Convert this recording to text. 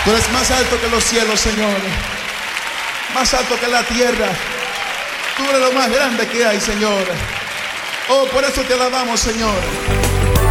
Tú eres más alto que los cielos, Señor. Más alto que la tierra. Tú eres lo más grande que hay, Señor. Oh, por eso te alabamos, Señor.